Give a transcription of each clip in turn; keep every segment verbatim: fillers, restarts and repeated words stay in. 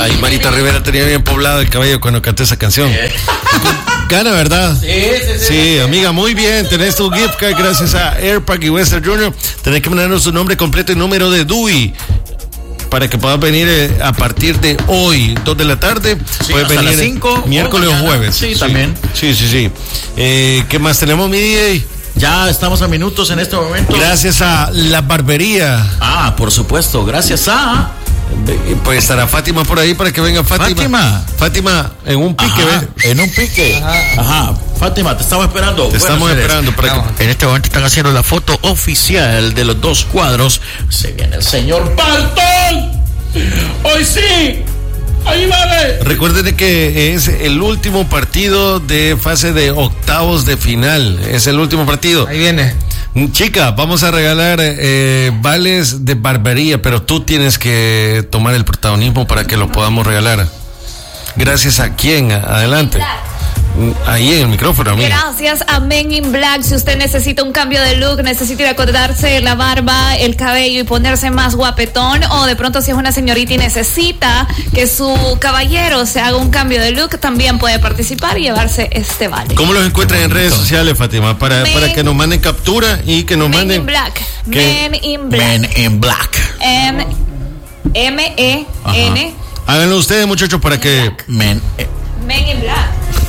Ay, Marita Rivera tenía bien poblado el cabello cuando canté esa canción. Gana, ¿verdad? Sí, sí, sí. Sí, amiga, muy bien. Tenés tu gift card gracias a Airpack y Western Junior. Tenés que mandarnos tu nombre completo y número de D U I para que puedas venir eh, a partir de hoy, dos de la tarde. Sí, puedes venir las cinco, miércoles o, o jueves. Sí, sí, también. Sí, sí, sí. Eh, ¿Qué más tenemos, mi D J? Ya estamos a minutos en este momento. Gracias a La Barbería. Ah, por supuesto, gracias a... Pues estará Fátima por ahí para que venga Fátima. Fátima. Fátima, en un pique, Ajá, ¿ves? en un pique. Ajá. Ajá. Fátima, te estamos esperando. Te estamos seres, esperando. Para no, que... En este momento están haciendo la foto oficial de los dos cuadros. Se viene el señor Bartol. Hoy sí. Ahí vale. Recuerden que es el último partido de fase de octavos de final. Es el último partido. Ahí viene. Chica, vamos a regalar eh, vales de barbería, pero tú tienes que tomar el protagonismo para que lo podamos regalar. Gracias a quién, adelante. Ahí en el micrófono, amiga. Gracias a Men in Black. Si usted necesita un cambio de look, necesita ir a cortarse la barba, el cabello y ponerse más guapetón, o de pronto si es una señorita y necesita que su caballero se haga un cambio de look, también puede participar y llevarse este vale. ¿Cómo los encuentran en redes sociales, Fátima? Para, Men, para que nos manden captura y que nos Men manden... in Black. ¿Qué? Men in Black. Men in Black. M M E N. Háganlo ustedes, muchachos, para que... Men, eh. Men in Black.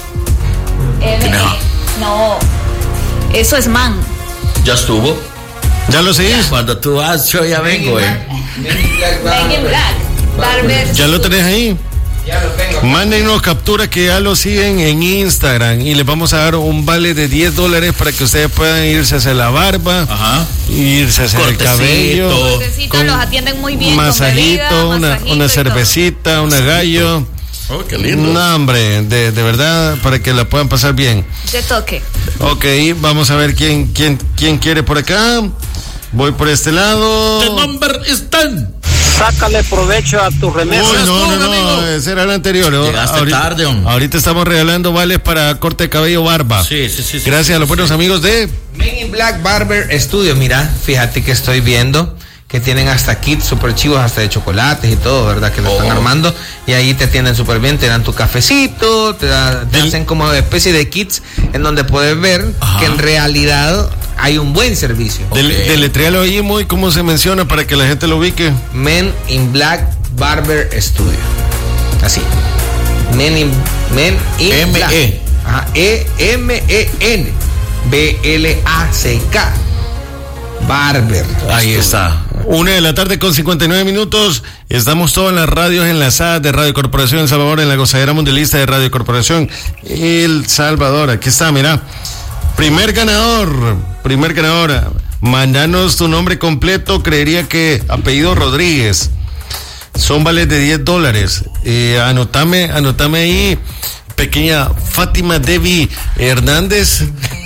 M No. No. Eso es man. Ya estuvo. ¿Ya lo seguís? Cuando tú vas, yo ya vengo, eh. Men in Black. Barber. ¿Ya lo tenés ahí? Ya lo tengo. Mándenos captura que ya lo siguen en Instagram y les vamos a dar un vale de diez dólares para que ustedes puedan irse a hacer la barba, Ajá. irse a hacer el cabello, Cortecito, los atienden muy bien. masajito, con bebida, una, masajito una y cervecita, una gallo. Oh, qué lindo. No, hombre, de, de verdad, para que la puedan pasar bien. todo. De toque. Ok, vamos a ver quién, quién, quién quiere por acá. Voy por este lado. The number is ten. Sácale provecho a tu remedio. Uy, no, no, no, amigo. ese era el anterior. Llegaste ahorita, tarde, hombre. ahorita estamos regalando vales para corte de cabello, barba. Sí, sí, sí. sí Gracias sí, a los sí, buenos sí. amigos de... Men in Black Barber Studio. Mira, fíjate que estoy viendo que tienen hasta kits super chivos, hasta de chocolates y todo, ¿verdad? Que lo Oh. están armando y ahí te atienden súper bien, te dan tu cafecito, te, da, te Del- hacen como especie de kits en donde puedes ver Ajá. que en realidad hay un buen servicio. Del, Ok. deletréalo ahí muy cómo se menciona para que la gente lo ubique. Men in Black Barber Studio. Así. Men in, Men in M E. Black. Ajá. E M E N B L A C K. Barber. Ahí está. Una de la tarde con cincuenta y nueve minutos. Estamos todas en las radios enlazadas de Radio Corporación El Salvador, en la gozadera mundialista de Radio Corporación El Salvador. Aquí está, mira. Primer ganador. Primer ganador. Mandanos tu nombre completo. Creería que apellido Rodríguez. Son vales de diez dólares. Eh, anotame, anotame ahí. Pequeña Fátima Devi Hernández.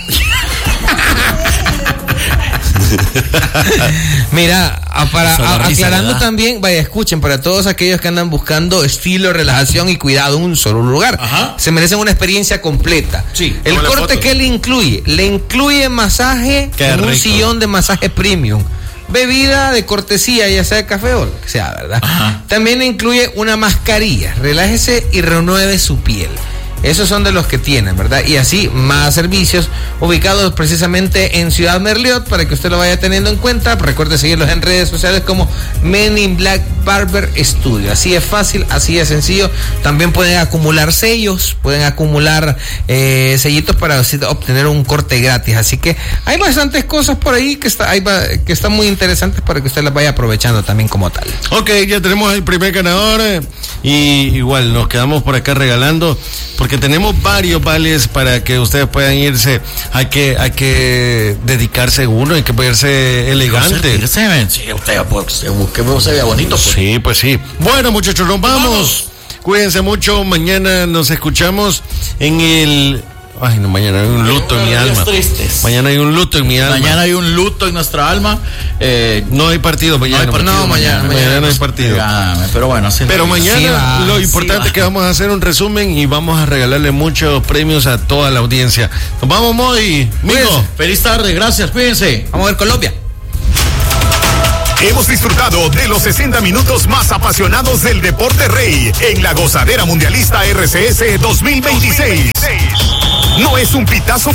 Mira, a- para Eso da a- risa, aclarando ¿verdad? también, vaya, escuchen, para todos aquellos que andan buscando estilo, relajación y cuidado en un solo lugar, Ajá. se merecen una experiencia completa. Sí, el toma la corte foto. que le incluye, le incluye masaje Qué en un rico. sillón de masaje premium. Bebida de cortesía, ya sea café o lo que sea, ¿verdad? Ajá. También incluye una mascarilla. Relájese y renueve su piel. Esos son de los que tienen, ¿verdad? Y así más servicios ubicados precisamente en Ciudad Merliot para que usted lo vaya teniendo en cuenta. Recuerde seguirlos en redes sociales como Men in Black Barber Studio. Así es fácil, así es sencillo. También pueden acumular sellos, pueden acumular eh, sellitos para así obtener un corte gratis. Así que hay bastantes cosas por ahí que, está, hay, va- que están muy interesantes para que usted las vaya aprovechando también como tal. Ok, ya tenemos el primer ganador. eh, Y igual nos quedamos por acá regalando. Porque tenemos varios vales para que ustedes puedan irse. Hay que, hay que dedicarse uno, hay que ponerse elegante. Sí, usted pues, busque, se vea bonito. Pues. Sí, pues sí. Bueno, muchachos, nos vamos. Vamos. Cuídense mucho. Mañana nos escuchamos en el... Ay, no, mañana hay un luto en mi Días alma. tristes. Mañana hay un luto en mi alma. Mañana hay un luto en nuestra alma. Eh, No hay partido mañana. no hay partido No, mañana, Mañana no hay partido. Dígame, pero bueno, sí. Pero mañana Sí va, lo sí importante va. es que vamos a hacer un resumen y vamos a regalarle muchos premios a toda la audiencia. Nos vamos, Moy. Migo. Feliz tarde, gracias, cuídense. Vamos a ver Colombia. Hemos disfrutado de los sesenta minutos más apasionados del deporte rey en la Gozadera Mundialista R C S dos mil veintiséis. No es un pitazo